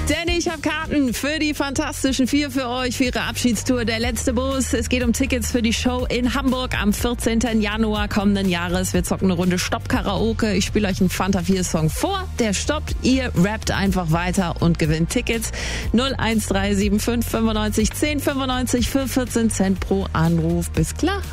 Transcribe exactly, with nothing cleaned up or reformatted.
Denn ich habe Karten für die Fantastischen Vier für euch, für ihre Abschiedstour Der letzte Bus. Es geht um Tickets für die Show in Hamburg am vierzehnten Januar kommenden Jahres. Wir zocken eine Runde Stopp-Karaoke. Ich spiele euch einen Fanta vier Song vor, der stoppt. Ihr rappt einfach weiter und gewinnt Tickets. null eins drei sieben fünf fünfundneunzig zehn fünfundneunzig für vierzehn Cent pro Anruf. Bis klar.